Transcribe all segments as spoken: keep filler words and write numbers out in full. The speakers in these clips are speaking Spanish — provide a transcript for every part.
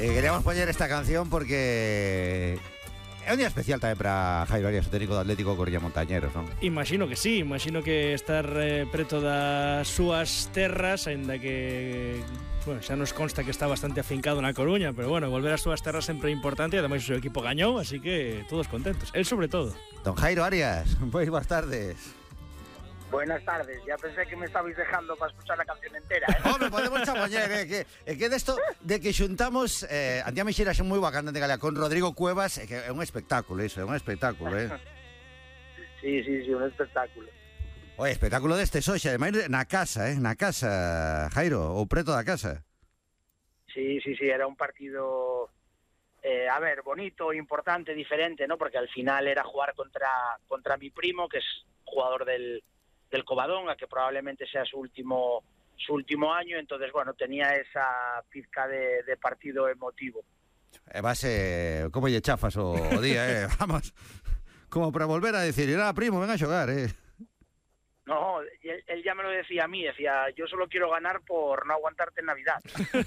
Eh, queríamos poner esta canción porque é un día especial tamén para Jairo Arias, o técnico do Atlético Coruña Montañeros, non? Imagino que sí, imagino que estar eh, preto das súas terras, aínda que, bueno, xa nos consta que está bastante afincado na Coruña, pero bueno, volver ás súas terras sempre é importante, e ademais o seu equipo gañou, así que todos contentos, el sobre todo. Don Jairo Arias, pois boas tardes. Buenas tardes, ya pensé que me estabais dejando para escuchar la canción entera, ¿eh? Home, podemos chamoñer, eh, que, eh, que desto de que xuntamos eh, Andía Mexera xa moi bacana de Galia con Rodrigo Cuevas, eh, que é un espectáculo iso, é un espectáculo, eh. Sí, sí, sí, un espectáculo. Oye, espectáculo deste hoxe, ademais na casa, eh, na casa, Jairo, ou preto da casa. Sí, sí, sí, era un partido, eh, a ver, bonito, importante, diferente, ¿no? Porque al final era jugar contra, contra mi primo, que es jugador del, del Covadonga, que probablemente sea su último su último año, entonces, bueno, tenía esa pizca de, de partido emotivo. E base, como lle chafas o, o día, eh, vamos, como para volver a decir, ah, primo, ven a xogar, eh. No, él, él ya me lo decía a mí, decía, yo solo quiero ganar por no aguantarte en Navidad.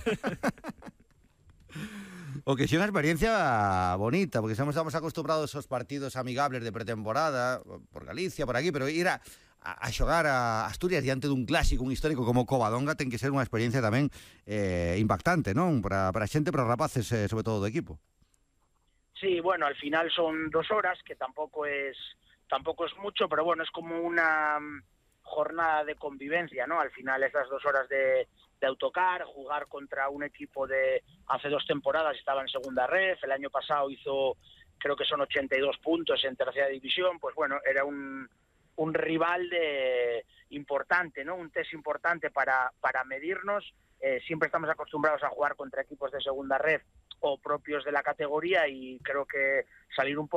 O que sea unha experiencia bonita, porque estamos, estamos acostumbrados aos partidos amigables de pretemporada, por Galicia, por aquí, pero ir a, a, a xogar a Asturias diante dun clásico, un histórico como Covadonga, ten que ser unha experiencia tamén eh, impactante, non? Para, para a xente, para os rapaces, eh, sobre todo do equipo. Sí, bueno, al final son dos horas, que tampoco es tampoco es mucho, pero bueno, es como una jornada de convivencia, ¿no? Al final esas dos horas de, de autocar, jugar contra un equipo de hace dos temporadas, estaba en segunda ref, el año pasado hizo, creo que son ochenta y dos puntos en tercera división, pues bueno, era un, un rival de importante, ¿no? Un test importante para, para medirnos. Eh, siempre estamos acostumbrados a jugar contra equipos de segunda ref o propios de la categoría, y creo que salir un poco